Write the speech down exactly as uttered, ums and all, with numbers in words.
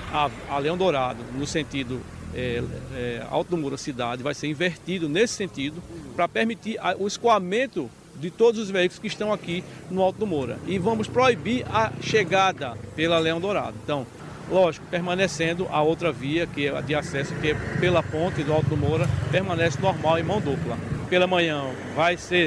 a, a Leão Dourado, no sentido é, é, Alto do Moura cidade, vai ser invertido nesse sentido para permitir a, o escoamento de todos os veículos que estão aqui no Alto do Moura. E vamos proibir a chegada pela Leão Dourado. Então, lógico, permanecendo a outra via, que é a de acesso, que é pela ponte do Alto do Moura, permanece normal em mão dupla. Pela manhã vai ser